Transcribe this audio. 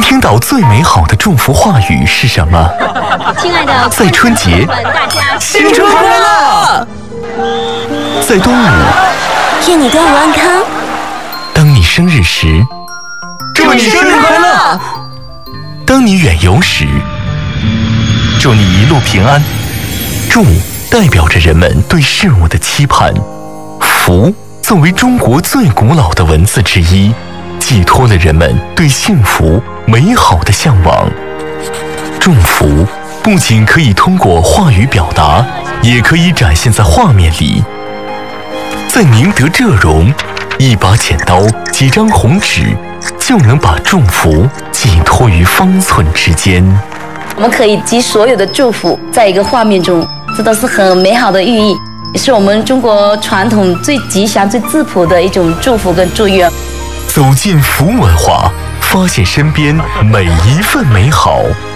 听到最美好的祝福话语是什么？ 亲爱的， 在春节， 大家新春快乐！在端午， 愿你端午安康。 当你生日时， 祝你生日快乐！ 当你远游时，祝你一路平安。祝代表着人们对事物的期盼，福作为中国最古老的文字之一，寄托了人们对幸福美好的向往。祝福不仅可以通过话语表达，也可以展现在画面里。在宁德浙荣，一把剪刀，几张红纸，就能把祝福寄托于方寸之间。 我们可以集所有的祝福在一个画面中，这都是很美好的寓意，也是我们中国传统最吉祥、最质朴的一种祝福跟祝愿。 走进福文化，发现身边每一份美好。